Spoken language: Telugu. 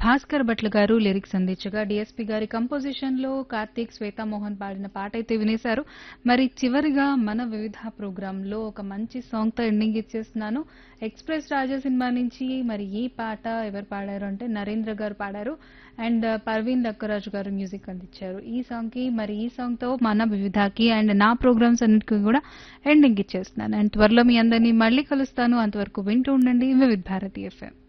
భాస్కర్ భట్ల గారు లిరిక్స్ అందించగా డిఎస్పి గారి కంపోజిషన్ లో కార్తీక్ శ్వేతా మోహన్ పాడిన పాట అయితే వినేశారు. మరి చివరిగా మన వివిధ ప్రోగ్రామ్ లో ఒక మంచి సాంగ్ తో ఎండింగ్ ఇచ్చేస్తున్నాను. ఎక్స్‌ప్రెస్ రాజా సినిమా నుంచి మరి ఈ పాట ఎవరు పాడారు అంటే నరేంద్ర గారు పాడారు. అండ్ పర్వీన్ లక్కరాజు గారు మ్యూజిక్ అందించారు. ఈ సాంగ్ కి మరి ఈ సాంగ్ తో మన వివిధకి అండ్ నా ప్రోగ్రామ్స్ అన్నిటికీ కూడా ఎండింగ్ ఇచ్చేస్తున్నాను. అండ్ త్వరలో మీ అందరినీ మళ్ళీ కలుస్తాను. అంతవరకు వింటూ ఉండండి వివిధ భారతి ఎఫ్ఎం.